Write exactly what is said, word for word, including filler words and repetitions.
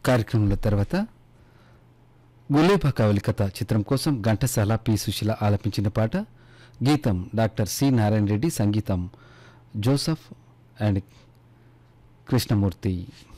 కార్యక్రమంలో తర్వాత గులేబా కావలి కథ చిత్రం కోసం ఘంటసాల పి సుశీల ఆలపించిన పాట. గీతం డాక్టర్ సి నారాయణ రెడ్డి, సంగీతం జోసఫ్ అండ్ కృష్ణమూర్తి.